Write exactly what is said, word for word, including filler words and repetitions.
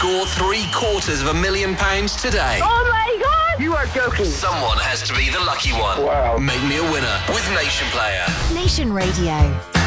your three quarters of a million pounds today. Oh my God! You are joking. Someone has to be the lucky one. Wow. Make me a winner with Nation Player. Nation Radio.